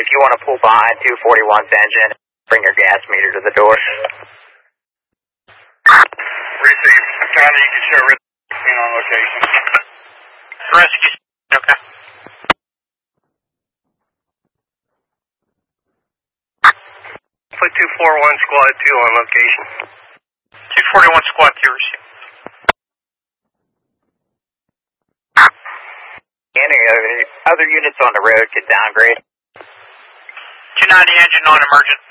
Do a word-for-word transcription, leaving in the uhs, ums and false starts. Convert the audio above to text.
if you want to pull behind two forty-one's engine, bring your gas meter to the door. Receive. County, you can show rescue on location. Rescue, okay. Put two forty-one squad two on location. two forty-one squad two receive. Any other, other units on the road could downgrade. two ninety engine non-emergent.